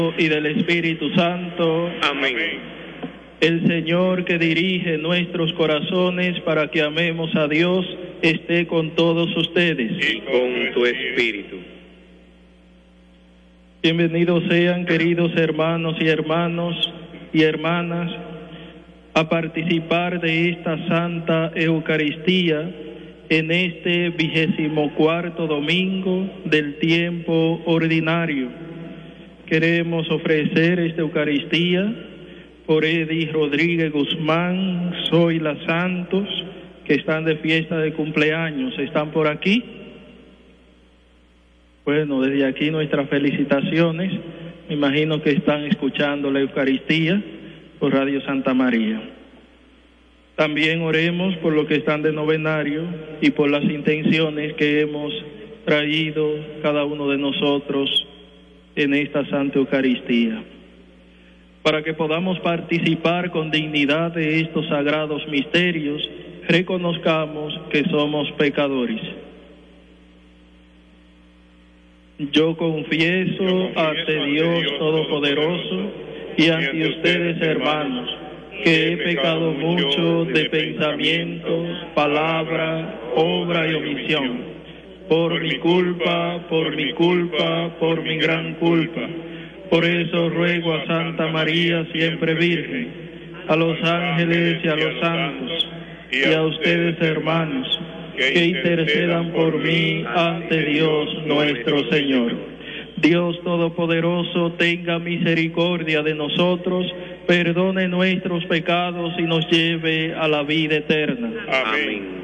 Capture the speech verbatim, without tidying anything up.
y del Espíritu Santo. Amén. El Señor que dirige nuestros corazones para que amemos a Dios esté con todos ustedes. Y con tu espíritu. Bienvenidos sean, queridos hermanos y hermanos y hermanas, a participar de esta Santa Eucaristía en este vigésimo cuarto domingo del tiempo ordinario. Queremos ofrecer esta Eucaristía por Edith Rodríguez Guzmán, Zoila Santos, que están de fiesta de cumpleaños. ¿Están por aquí? Bueno, desde aquí nuestras felicitaciones. Me imagino que están escuchando la Eucaristía por Radio Santa María. También oremos por los que están de novenario y por las intenciones que hemos traído cada uno de nosotros en esta Santa Eucaristía, para que podamos participar con dignidad de estos sagrados misterios. Reconozcamos que somos pecadores. Yo confieso, Yo confieso ante Dios, Dios Todopoderoso y ante ustedes, hermanos, que he pecado mucho de pensamiento, palabra, obra y omisión. Por mi culpa, por mi culpa, por mi gran culpa. Por eso ruego a Santa María, siempre Virgen, a los ángeles y a los santos, y a ustedes, hermanos, que intercedan por mí ante Dios nuestro Señor. Dios Todopoderoso, tenga misericordia de nosotros, perdone nuestros pecados y nos lleve a la vida eterna. Amén.